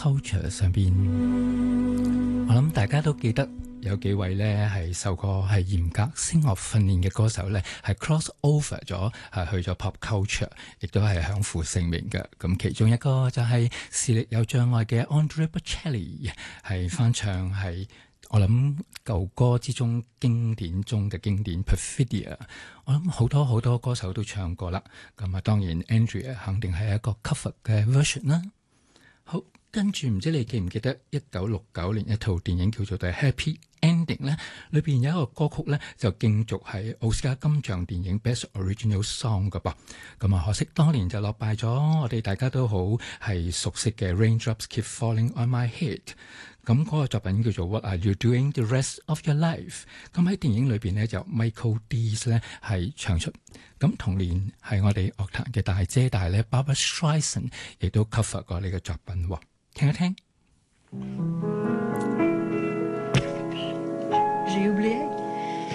culture 上邊，我諗大家都記得有幾位咧係受過係嚴格聲樂訓練嘅歌手咧，係 cross over 咗去咗 pop culture， 亦都係享負盛名嘅。咁其中一個就係視力有障礙嘅 Andrea Bocelli， 係翻唱係我諗舊歌之中經典中嘅經典 Perfidia， 我諗好多歌手都唱過啦。咁啊，當然 Andrea 肯定係一個 cover 嘅 version 啦。好，跟住唔知你記唔記得1969年一套電影叫做《The Happy Ending》咧，裏邊有一個歌曲咧就競逐係奧斯卡金像電影 Best Original Song 噶噃。咁啊，可惜當年就落敗咗我哋大家都好係熟悉嘅 Raindrops Keep Falling on My Head。咁嗰個作品叫做 What Are You Doing the Rest of Your Life？ 咁喺電影裏邊咧就 Michael Dees 咧係唱出。咁同年係我哋樂壇嘅大姐大咧 Barbra Streisand 亦都 cover 過呢個作品喎，聽一聽。